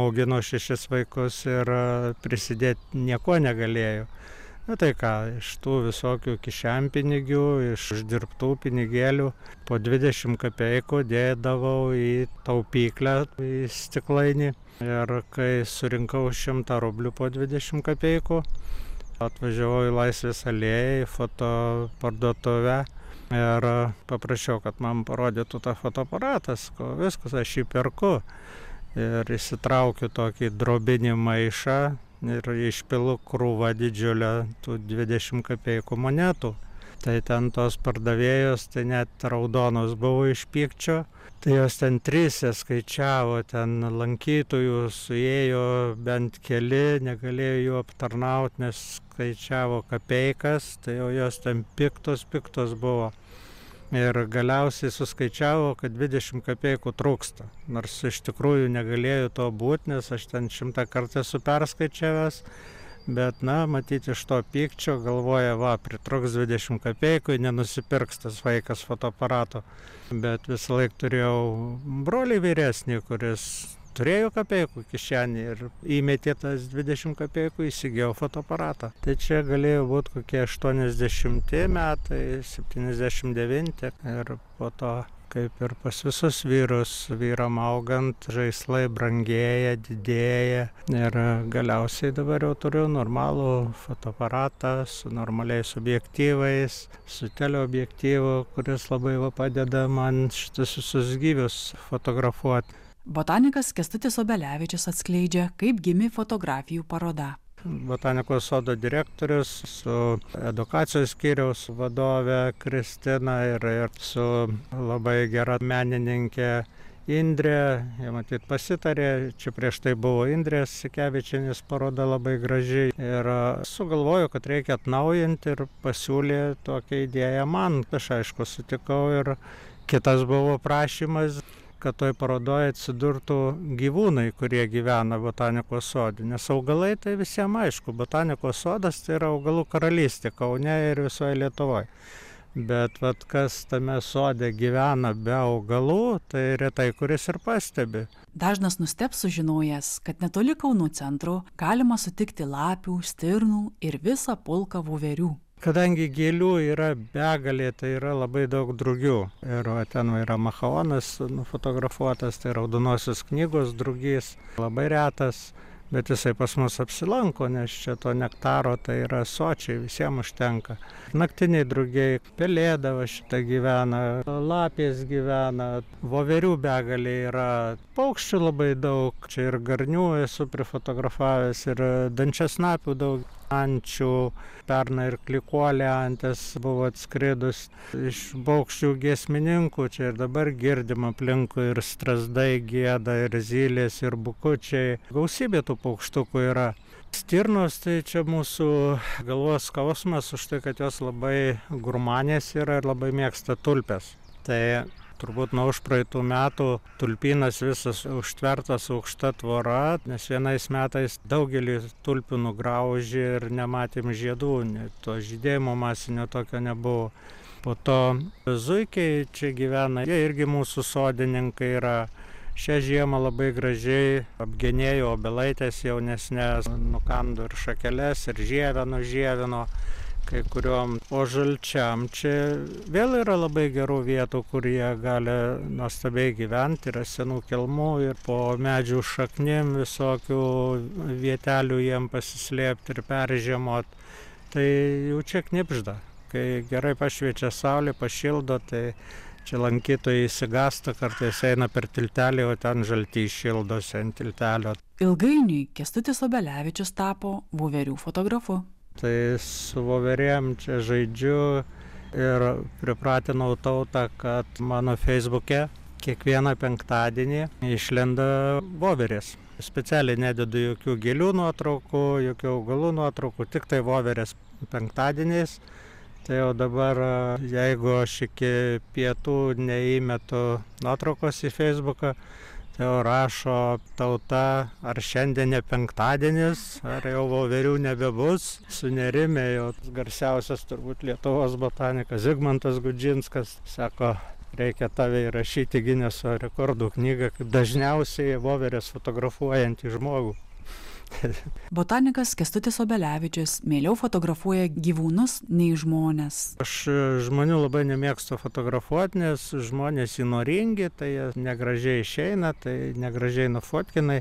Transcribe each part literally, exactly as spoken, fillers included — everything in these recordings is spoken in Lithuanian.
augino šešis vaikus ir prisidėti nieko negalėjo. Na tai ką, iš tų visokių kišenpinigių, iš uždirbtų pinigėlių po dvidešimt kapeikų dėdavau į taupyklę, į stiklainį. Ir kai surinkau šimtą rublių po dvidešimt kapeikų, atvažiavau į Laisvės alėją, į fotoparduotuvę ir paprašiau, kad man parodytų tą fotoaparatą. Sakau, viskas, aš jį perku. Ir įsitraukiu tokį drobinį maišą ir išpilu krūvą didžiulę tų dvidešimt kapeikų monetų. Tai ten tos pardavėjos, tai net raudonos buvo iš pykčio. Tai jos ten trise skaičiavo, ten lankytojų suėjo bent keli, negalėjo jų aptarnauti, nes skaičiavo kapeikas, tai jau jos ten piktos, piktos buvo. Ir galiausiai suskaičiavo, kad dvidešimt kapeikų trūksta. Nors iš tikrųjų negalėjo to būti, nes aš ten šimtą kartą esu perskaičiavęs. Bet, na, matyti iš to pykčio, galvoja, va, pritrūks dvidešimt kapeikų, nenusipirks tas vaikas fotoaparato. Bet visą laiką turėjau brolį vyresnį, kuris turėjo kapeikų kišenį ir įmetė tas dvidešimt kapeikų, įsigijau fotoaparatą. Tai čia galėjo būti kokie aštuoniasdešimti metai, septyniasdešimt devinti ir po to, kaip ir pas visus vyrus, vyram augant, žaislai brangėja, didėja ir galiausiai dabar jau turiu normalų fotoaparatą su normaliais objektyvais, su teleobjektyvu, kuris labai va padeda man šitus visus gyvius fotografuoti. Botanikas Kęstutis Obelevičius atskleidžia, kaip gimė fotografijų paroda. Botanikos sodo direktorius su edukacijos skyriaus vadove Kristina ir, ir su labai gera menininkė Indrė, jie matyt pasitarė, čia prieš tai buvo Indrės Sikevičienės paroda labai graži ir sugalvojo, kad reikia atnaujinti ir pasiūlė tokią idėją man. Aš aišku sutikau ir kitas buvo prašymas, kad toj parodoje atsidurtų gyvūnai, kurie gyvena botanikos sode. Nes augalai tai visiems aišku, botanikos sodas tai yra augalų karalystė Kaune ir visoje Lietuvoje. Bet vat, kas tame sode gyvena be augalų, tai retai kuris ir pastebi. Dažnas nustebs sužinojęs, kad netoli Kauno centro galima sutikti lapių, stirnų ir visą pulką voverių. Kadangi gėlių yra begalė, tai yra labai daug drugių. Ir ten yra machaonas nufotografuotas, tai raudonosios knygos drugys, labai retas, bet jisai pas mus apsilanko, nes čia to nektaro tai yra sočiai, visiems užtenka. Naktiniai drugiai, pelėda va šitą gyvena, lapės gyvena, voverių begalė yra, paukščių labai daug, čia ir garnių esu prifotografavęs, ir dančiasnapių daug. Ančių, pernai ir klikuolė antis buvo atskridus iš paukščių giesmininkų, čia ir dabar girdim aplinkui ir strazdai gieda, ir zylės, ir bukučiai. Gausybė tų paukštukų yra. Stirnos tai čia mūsų galvos skausmas už tai, kad jos labai gurmanės yra ir labai mėgsta tulpes. Tai turbūt nuo užpraeitų metų tulpynas visas užtvertas aukšta tvora, nes vienais metais daugelį tulpių nugraužė ir nematėm žiedų, to žydėjimo masinio tokio nebuvo. Po to zuikiai čia gyvena, jie irgi mūsų sodininkai yra. Šią žiemą labai gražiai apgenėjo obelaitės jaunesnės, nukando ir šakeles, ir žievę nužievino. Kai kuriuom, o žalčiam čia vėl yra labai gerų vietų, kur jie gali nuostabiai gyventi, yra senų kelmų ir po medžių šaknim visokių vietelių jiem pasislėpti ir peržiemot. Tai jau čia knipžda, kai gerai pašviečia saulė, pašildo, tai čia lankytojai įsigasta, kartais eina per tiltelį, o ten žaltys šildosi ant tiltelio. Ilgainiui Kęstutis Obelevičius tapo voverių fotografu. Tai su voverėm čia žaidžiu ir pripratinau tautą, kad mano Facebook'e kiekvieną penktadienį išlenda voverės. Specialiai nededu jokių gėlių nuotraukų, jokių augalų nuotraukų, tik tai voverės penktadieniais. Tai jau dabar, jeigu aš iki pietų neįmetu nuotraukos į Facebooką, tai jau rašo tauta, ar šiandien ne penktadienis, ar jau voverių nebebus. Sunerimė jau garsiausias turbūt Lietuvos botanikas Zigmantas Gudžinskas, sako, reikia tave įrašyti Gineso rekordų knygą, kaip dažniausiai voverės fotografuojantį žmogų. Botanikas Kęstutis Obelevičius mieliau fotografuoja gyvūnus nei žmones. Aš žmonių labai nemėgstu fotografuoti, nes žmonės įnoringi, tai jie negražiai išeina, tai negražiai nufotkinai.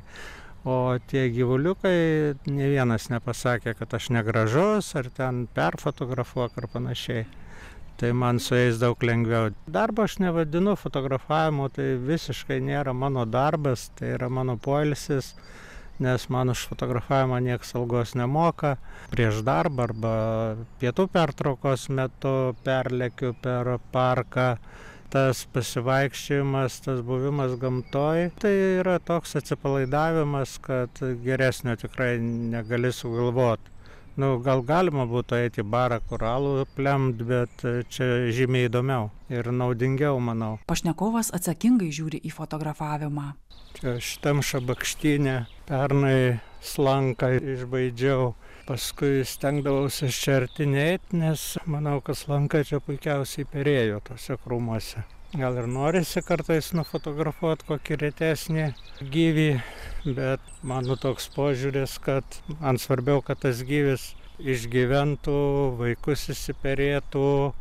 O tie gyvuliukai, ne vienas nepasakė, kad aš negražus, ar ten perfotografuok ar panašiai. Tai man su jais daug lengviau. Darbą aš nevadinu fotografavimu, tai visiškai nėra mano darbas, tai yra mano poilsis, nes man už fotografavimą nieks algos nemoka. Prieš darbą arba pietų pertraukos metu perlekiu per parką. Tas pasivaikščiojimas, tas buvimas gamtoj, tai yra toks atsipalaidavimas, kad geresnio tikrai negali sugalvoti. Nu, gal galima būtų eiti į barą, kur alų plemt, bet čia žymiai įdomiau ir naudingiau, manau. Pašnekovas atsakingai žiūri į fotografavimą. Čia šitam šabakštynė pernai slanką išbaidžiau, paskui stengdavausi čia artinėti, nes manau, kad slanka čia puikiausiai perėjo tose krūmuose. Gal ir norisi kartais nufotografuoti kokį retesnį gyvį, bet mano toks požiūris, kad man svarbiau, kad tas gyvis išgyventų, vaikus įsiperėtų,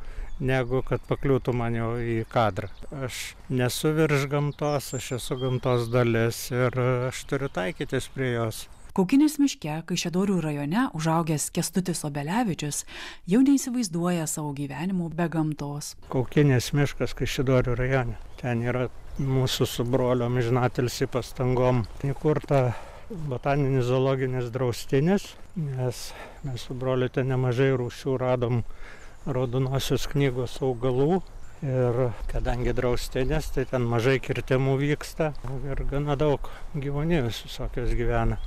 negu kad pakliūtų man jau į kadrą. Aš nesu virš gamtos, aš esu gamtos dalis ir aš turiu taikytis prie jos. Kaukinės miške, Kaišiadorių rajone, užaugęs Kęstutis Obelevičius jau neįsivaizduoja savo gyvenimo be gamtos. Kaukinės miškas Kaišiadorių rajone. Ten yra mūsų su broliu amžinatilsį pastangom įkurta botaninis zoologinis draustinis, nes mes su broliu ten nemažai rūšių radom raudonosios knygos augalų. Ir kadangi draustinis, tai ten mažai kirtimų vyksta ir gana daug gyvūnijos visokios gyvena.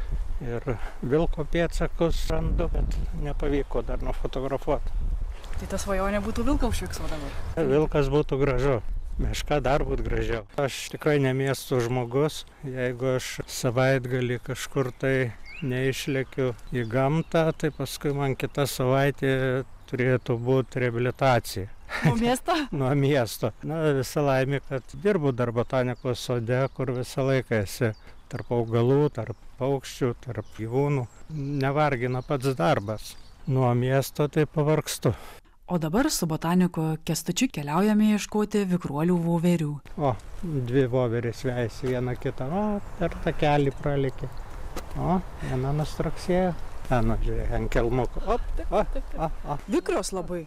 Ir vilko pėdsakus randu, bet nepavyko dar nufotografuoti. Tai ta svajonė būtų vilką užfiksuoti dabar? Vilkas būtų gražu, meška dar būtų gražiau. Aš tikrai ne miestų žmogus, jeigu aš savaitgalį kažkur tai neišlekiu į gamtą, tai paskui man kita savaitė turėtų būti reabilitacija. Nuo miesto? Nuo miesto. Na, visa laimė, kad dirbu dar botanikos sode, kur visą laiką esi tarp augalų, tarp paukščių, tarp gyvūnų. Nevargina pats darbas. Nuo miesto tai pavargstu. O dabar su botaniku Kęstučiu keliaujame ieškoti vikruolių voverių. O, dvi voverės vejasi viena kitą. O, per takelį pralikė. O, viena nustraksėjo. Ten, žiūrėk, ant kelmuko. O, o, o, o. Vikrios labai.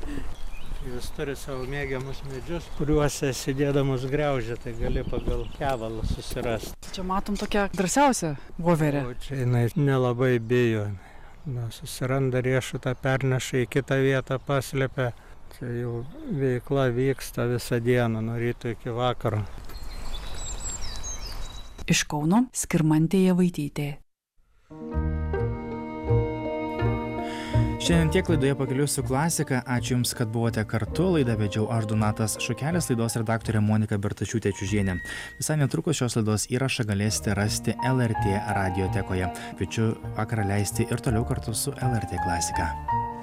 Jūs turi savo mėgiamus medžius, kuriuose sėdėdamus griaužia, tai gali pagal kevalą susirasti. Čia matom tokią drąsiausią voverę. O čia jinai nelabai bijo. Na, susiranda riešutą, perneša į kitą vietą, paslėpia. Čia jau veikla vyksta visą dieną, nuo ryto iki vakaro. Iš Kauno Skirmantė Javaitytė. Šiandien tiek laidoje Pakeliui su klasika. Ačiū Jums, kad buvote kartu. Laidą vedžiau aš Donatas Šukelis, laidos redaktorė Monika Bertašiūtė Čiužienė. Visai netrukus šios laidos įrašą galėsite rasti L R T radiotekoje. Kviečiu vakarą leisti ir toliau kartu su L R T klasika.